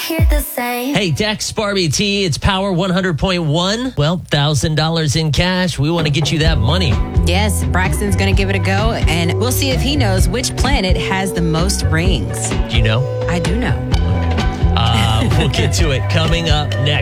hear the same. Hey, Dex, Barbie T, it's Power 100.1. Well, $1,000 in cash. We want to get you that money. Yes, Braxton's going to give it a go, and we'll see if he knows which planet has the most rings. Do you know? I do know. We'll get to it coming up next.